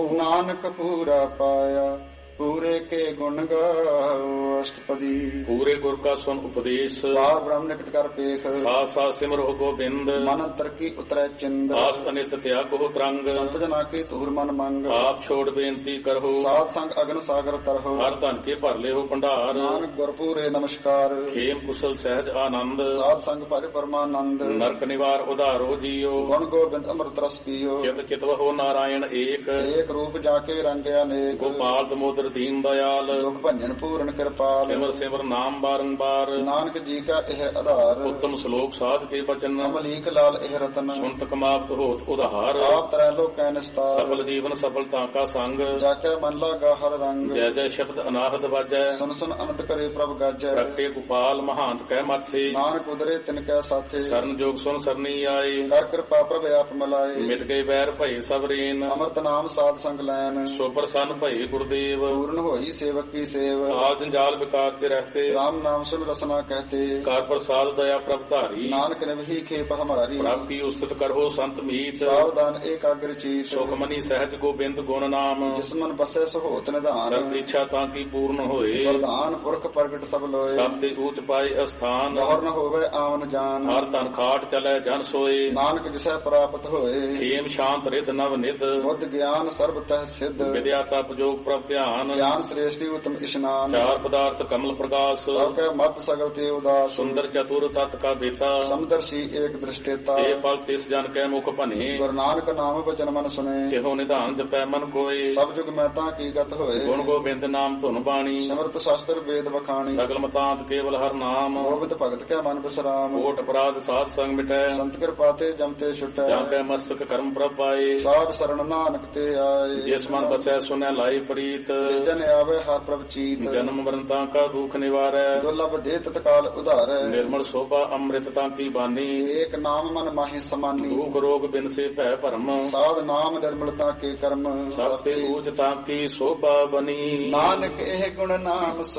ਨਾਨਕ ਪੂਰਾ ਪਾਇਆ ਪੂਰੇ ਕੇ ਗੁਣ ਗਾਓ ਅਸ਼ਟਪਦੀ। ਪੂਰੇ ਗੁਰ ਕਾ ਸੁਨ ਉਪਦੇਸ਼ ਬਾਰ ਬ੍ਰਹਮ ਨਿਕਟ ਕਰ ਪੇਖ ਸਾਥ ਸਾਥ ਸਿਮਰੋ ਗੋਬਿੰਦ। ਮਨ ਅੰਤਰ ਕੀ ਉਤਰੈ ਚਿੰਦ ਆਸ ਅਨਿਤ ਤਿਆਗੋ ਤਰੰਗ ਸੰਤ ਜਨਾ ਕੇ ਧੂਰ ਮਨ ਮੰਗ। ਆਪ ਛੋੜ ਬੇਨਤੀ ਕਰੋ ਸਾਧ ਸੰਗ ਅਗਨ ਸਾਗਰ ਤਰਹੁ ਹਰ ਧਨ ਕੇ ਭਰ ਲਿਓ ਭੰਡਾਰ। ਨਾਨਕ ਗੁਰ ਪੂਰੇ ਨਮਸਕਾਰ ਖੇਮ ਕੁਸ਼ਲ ਸਹਿਜ ਆਨੰਦ ਸਾਧ ਸੰਗ ਭਜ ਪਰਮਾਨੰਦ। ਨਰਕ ਨਿਵਾਰ ਉਧਾਰੋ ਜੀਓ ਗੁਣ ਗੋਬਿੰਦ ਅੰਮ੍ਰਿਤ ਰਸ ਪੀਓ ਚਿਤ ਚਿਤਵਹੁ ਨਾਰਾਇਣ ਏਕ। ਏਕ ਰੂਪ ਜਾ ਕੇ ਰੰਗਿਆ ਨੇਕ ਗੋਪਾਲ ਦਮੋਦਰ ਦੀਨ ਦਇਆਲ ਦੁਖ ਭੰਜਨ ਪੂਰਨ ਕਿਰਪਾਲ। ਸਿਮਰ ਸਿਮਰ ਨਾਮ ਬਾਰੰਬਾਰ ਨਾਨਕ ਜੀ ਕਾ ਇਹ ਆਧਾਰ ਉੱਤਮ ਸ਼ਲੋਕ ਸਾਧ ਕੇ ਬਚਨ। ਅਮਲੀਕ ਲਾਲ ਇਹ ਰਤਨ ਸੁਨਤ ਕਮਾਵਤ ਹੋਤ ਉਧਾਰ। ਆਪ ਤਰੈ ਲੋਕੈ ਨਿਸਤਾਰ ਸਫਲ ਜੀਵਨ ਸਫਲਤਾ ਕਾ ਸੰਗ ਜਾ ਕੇ ਮਨ ਲਾਗਾ ਹਰ ਰੰਗ। ਜੈ ਜੈ ਸ਼ਬਦ ਅਨਾਹਦ ਵਾਜੈ ਸੁਨ ਸੁਨ ਅਨੰਤ ਕਰੇ ਪ੍ਰਭ ਗਾਜੈ। ਪ੍ਰਗਟੇ ਗੋਪਾਲ ਮਹਾਂਤ ਕਹਿ ਮਾਥੇ ਨਾਨਕ ਉਦਰੇ ਤਿਨ ਕੈ ਸਾਥੇ ਸਰਨ ਜੋਗ ਸੁਨ ਸਰਨੀ ਆਏ। ਕਰ ਕਿਰਪਾ ਪ੍ਰਭ ਆਪ ਮਲਾਏ। ਮਿਟ ਗਏ ਵੈਰ ਭਏ ਸਭ ਰੇਨ ਅੰਮ੍ਰਿਤ ਨਾਮ ਸਾਧ ਸੰਗ ਲੈਨ। ਸੋ ਪ੍ਰਸੰਨ ਭਏ ਗੁਰਦੇਵ ਪੂਰਨ ਹੋਈ ਸੇਵਕ ਕੀ ਸੇਵ। ਆਪ ਜੰਜਾਲ ਵਿਕਾਰ ਤੇ ਰਹਤੇ ਰਾਮ ਨਾਮ ਸੁਨ ਰਸਨਾ ਕਹਤੇ। ਕਰ ਪ੍ਰਸਾਦ ਦਇਆ ਪ੍ਰਭ ਧਾਰੀ। ਨਾਨਕ ਨੇ ਵਹੀ ਖੇਪ ਹਮਾਰੀ। ਪ੍ਰਭ ਕੀ ਉਸਤਤ ਕਰੋ ਸੰਤ ਮੀਤ। ਸਾਵਧਾਨ ਏਕਾਗਰ ਚੀਤ ਸੁਖ ਮਨੀ ਸਹਿਜ ਗੋਬਿੰਦ ਗੁਣ ਨਾਮ। ਜਿਸ ਮਨ ਬਸੈ ਸੋਹਤ ਨਿਧਾਨ। ਸਰਬ ਇੱਛਾ ਤਾਂ ਕੀ ਪੂਰਨ ਹੋਏ। ਵਰਦਾਨ ਪੁਰਖ ਪ੍ਰਗਟ ਸਭ ਲੋਏ। ਸਭ ਤੇ ਊਚ ਪਾਏ ਅਸਥਾਨ। ਗੌਰ ਨ ਹੋਵੇ ਆਵਨ ਜਾਨ। ਹਰ ਤਨ ਖਾਟ ਚਲੇ ਜਨ ਸੋਏ। ਨਾਨਕ ਜਿਸੈ ਪ੍ਰਾਪਤ ਹੋਏ। ਖੇਮ ਸ਼ਾਂਤ ਰਿਧ ਨਵ ਨਿਧ। ਬੁੱਧ ਗਿਆਨ ਸਰਬ ਤਹਿ ਸਿੱਧ। ਵਿਦਿਆ ਤਪ ਜੋਗ ਪ੍ਰਭ ਧਿਆਨ। ਗਿਆਨ ਸ੍ਰੇਸ਼ਟੀ ਉਤਮ ਇਸ਼ਨਾਨ। ਚਾਰ ਪਦਾਰਥ ਕਮਲ ਪ੍ਰਕਾਸ਼। ਸਭ ਕੈ ਮਤ ਸਗਲ ਤੇ ਉਦਾਸ। ਸੁੰਦਰ ਚਤੁਰ ਤਤ ਕਾ ਬੇਤਾ। ਸਮਦਰਸ਼ੀ ਏਕ ਦ੍ਰਿਸ਼ਟੇਤਾ। ਇਹ ਫਲ ਤਿਸ ਜਨ ਕੈ ਮੁਖ ਭਨੇ। ਗੁਰੂ ਨਾਨਕ ਨਾਮ ਬਚਨ ਮਨ ਸੁਨੇ। ਇਹੋ ਨਿਧਾਨ ਜਪੈ ਮਨ ਕੋਏ। ਸਭ ਜੁਗ ਮੈਂ ਤਾਂ ਕੀ ਗਤ ਹੋਏ। ਗੁਣ ਗੋਬਿੰਦ ਨਾਮ ਧੁਨ ਬਾਣੀ। ਸਿਮਰਤ ਸ਼ਾਸਤਰ ਵੇਦ ਵਖਾਣੀ। ਸਗਲ ਮਤਾਂਤ ਕੇਵਲ ਹਰ ਨਾਮ। ਗੋਬਿੰਦ ਭਗਤ ਕੈ ਮਨ ਬਿਸਰਾਮ। ਕੋਟ ਅਪਰਾਧ ਸਾਧ ਸੰਗ ਮਿਟੈ। ਸੰਤ ਕਿਰਪਾ ਤੇ ਜਮ ਤੇ ਛੁਟੈ। ਜਾਂ ਕੈ ਮਸਤਕ ਕਰਮ ਪ੍ਰਭ ਪਾਏ। ਸਾਧ ਸਰਣ ਨਾਨਕ ਤੇ ਆਏ। ਜਿਸ ਮਨ ਬਸੈ ਸੁਨੈ ਲਾਈ ਪ੍ਰੀਤ। ਜਿਸ ਜਨ ਆਵੇ ਹਰ ਪ੍ਰਭ ਚੀਤ। ਜਨਮ ਮਰਨ ਤਾਂ ਕਾ ਦੁਖ ਨਿਵਾਰੈ। ਦੁਰਲਭ ਦੇ ਤਤਕਾਲ ਉਧਾਰੈ। ਨਿਰਮਲ ਸੋਭਾ ਅੰਮ੍ਰਿਤ ਤਾਂ ਕੀ ਬਾਨੀ। ਏਕ ਨਾਮ ਮਨ ਮਾਹੀ ਸਮਾਨੀ। ਦੁਖ ਰੋਗ ਬਿਨ ਸੇ ਭੈ ਭਰਮ। ਸਾਧ ਨਾਮ ਨਿਰਮਲਤਾ ਕੇ ਕਰਮ। ਸਭ ਤੇ ਊਚ ਤਾਂ ਕੀ ਸੋਭਾ ਬਨੀ। ਨਾਨਕ ਇਹ ਗੁਣ ਨਾਮ